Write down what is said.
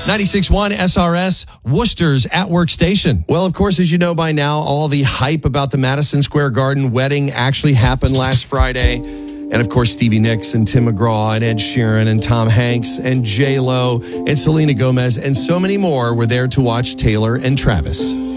96.1 SRS, Worcester's at Work Station. Well, of course, as you know by now, all the hype about the Madison Square Garden wedding actually happened last Friday. And of course, Stevie Nicks and Tim McGraw and Ed Sheeran and Tom Hanks and J-Lo and Selena Gomez and so many more were there to watch Taylor and Travis.